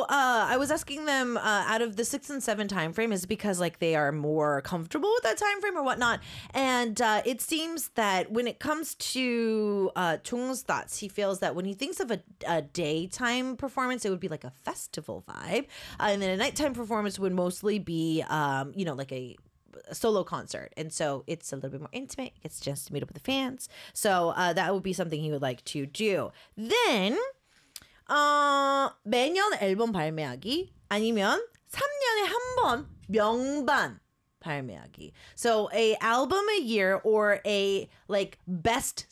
I was asking them out of the 6 and 7 time frame is it because like they are more comfortable with that time frame or whatnot. And it seems that when it comes to Jung's thoughts, he feels that when he thinks of a daytime performance, it would be like a festival vibe, and then a nighttime performance would mostly be like a solo concert, and so it's a little bit more intimate. He gets a chance to meet up with the fans, so that would be something he would like to do. Then 매년 앨범 발매하기 아니면 3년에 한 번 명반 발매하기. So a album a year or a like best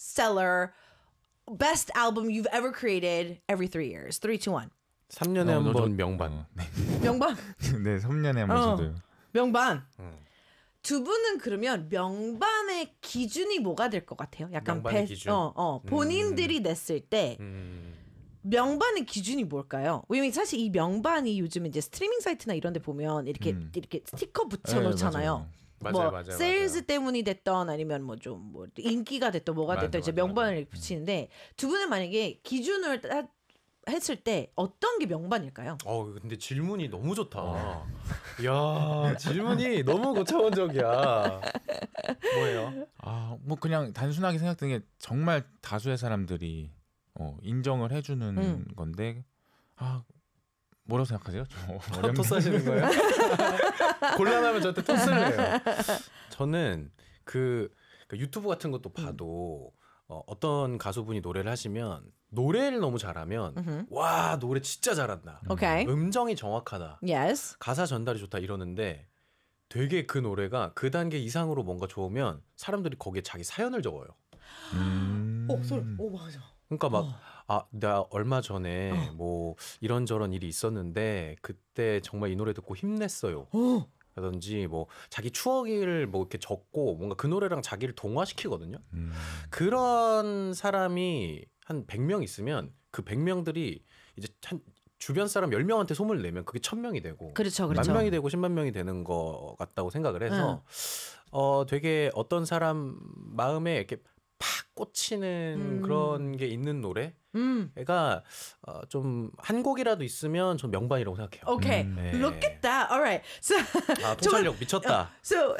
album you've ever created every 3 years. 3, 2, 1. 3년에 한 번 명반. 명반? 네, 3년에 한 번 저도요. 명반. 두 분은 그러면 명반의 기준이 뭐가 될 것 같아요? 약간 명반의 기준? 본인들이 냈을 때 명반의 기준이 뭘까요? 왜냐면 사실 이 명반이 요즘 이제 스트리밍 사이트나 이런 데 보면 이렇게 스티커 붙여놓잖아요. 맞아요. 세일즈 때문이 됐던 아니면 뭐 좀 뭐 인기가 됐던 뭐가 됐던 이제 명반을 붙이는데 두 분은 만약에 기준을 했을 때 어떤 게 명반일까요? 근데 질문이 너무 좋다. 야, 질문이 너무 고차원적이야. 뭐예요? 뭐 그냥 단순하게 생각드는 게 정말 다수의 사람들이 인정을 해주는 건데 뭐라고 생각하세요? 토스하시는 거예요? 곤란하면 저한테 토스를 해요. 저는 그 유튜브 같은 것도 봐도 어떤 가수분이 노래를 하시면 노래를 너무 잘하면 와 노래 진짜 잘한다. Okay. 음정이 정확하다. Yes. 가사 전달이 좋다 이러는데 되게 그 노래가 그 단계 이상으로 뭔가 좋으면 사람들이 거기에 자기 사연을 적어요. 소리. 맞아. 그러니까 막 나 얼마 전에 뭐 이런저런 일이 있었는데 그때 정말 이 노래 듣고 힘냈어요. 라든지 뭐 자기 추억을 뭐 이렇게 적고 뭔가 그 노래랑 자기를 동화시키거든요. 그런 사람이 한 100명 있으면 그 100명들이 이제 한 주변 사람 10명한테 소문을 내면 그게 1000명이 되고 그렇죠. 10,000명이 되고 10만 명이 되는 것 같다고 생각을 해서 되게 어떤 사람 마음에 이렇게 팍 꽂히는 그런 게 있는 노래가 좀 한 곡이라도 있으면 전 명반이라고 생각해요. Okay, look at that. All right. So, 통찰력 미쳤다. So,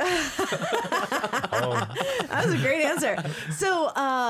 that was a great answer. So,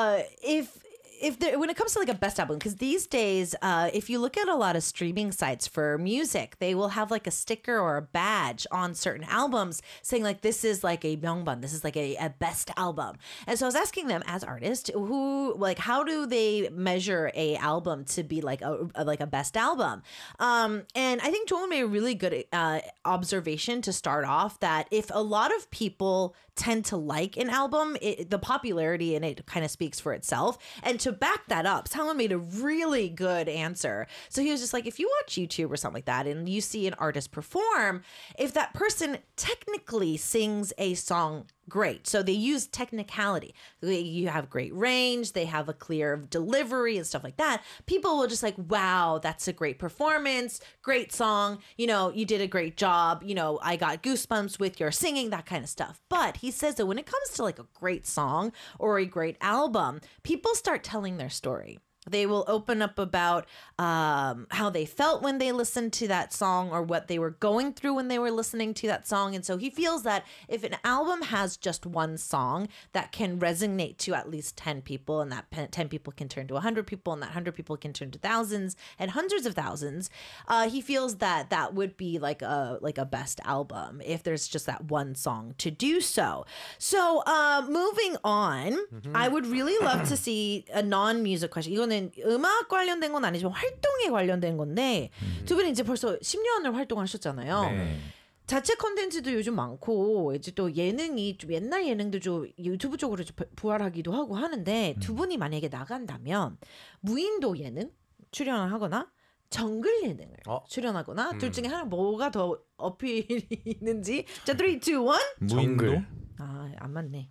when it comes to like a best album, because these days, if you look at a lot of streaming sites for music, they will have like a sticker or a badge on certain albums saying like this is like a 명반, this is like a best album. And so I was asking them as artists, how do they measure a album to be like a best album? And I think Joel made a really good observation to start off that if a lot of people tend to like an album, the popularity in it kind of speaks for itself. And to back that up, Salman made a really good answer. So he was just like, if you watch YouTube or something like that and you see an artist perform, if that person technically sings a song great, so they use technicality, you have great range, they have a clear delivery and stuff like that, people will just like, wow, that's a great performance, great song, you did a great job, I got goosebumps with your singing, that kind of stuff. But he says that when it comes to like a great song or a great album, people start telling their story. They will open up about how they felt when they listened to that song or what they were going through when they were listening to that song. And so he feels that if an album has just one song that can resonate to at least 10 people, and that 10 people can turn to 100 people, and that 100 people can turn to thousands and hundreds of thousands, he feels that that would be like a best album if there's just that one song to do so. So moving on, I would really love to see a non-music question. 이거는 음악 관련된 건 아니지만 활동에 관련된 건데 두 분이 이제 벌써 10년을 활동하셨잖아요. 네. 자체 컨텐츠도 요즘 많고 이제 또 예능이 좀 옛날 예능도 좀 유튜브 쪽으로 좀 부활하기도 하고 하는데 두 분이 만약에 나간다면 무인도 예능 출연을 하거나 정글 예능을 출연하거나 둘 중에 하나 뭐가 더 어필이 있는지 자 3, 2, 1 무인도? 안 맞네.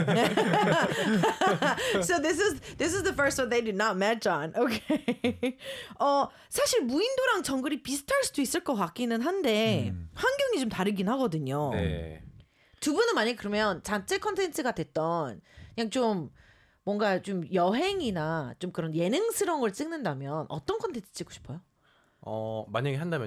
So this is the first one they did not match on. Okay. 사실 무인도랑 정글이 비슷할 수도 있을 것 같기는 한데 환경이 좀 다르긴 하거든요. 네. 두 분은 만약 그러면 자체 컨텐츠가 됐던 그냥 좀 뭔가 좀 여행이나 좀 그런 예능스러운 걸 찍는다면 어떤 컨텐츠 찍고 싶어요? 만약에 한다면